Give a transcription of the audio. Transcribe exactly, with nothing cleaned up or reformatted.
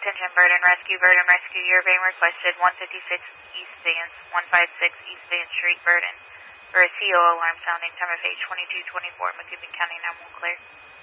Attention Bird and Rescue, Bird and Rescue, your van requested one fifty-six East Vance, one fifty-six East Vance Street, Burden, for a C O alarm sounding, time of eight twenty-two twenty-four, McKinney County nine one clear.